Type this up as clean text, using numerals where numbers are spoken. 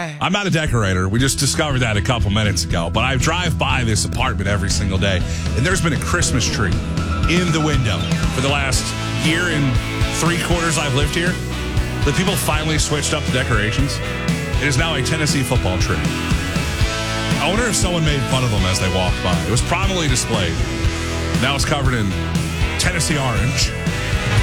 I'm not a decorator. We just discovered that a couple minutes ago. But I drive by this apartment every single day, and there's been a Christmas tree in the window for the last year and 3/4 I've lived here. The people finally switched up the decorations. It is now a Tennessee football tree. I wonder if someone made fun of them as they walked by. It was prominently displayed. Now it's covered in Tennessee orange.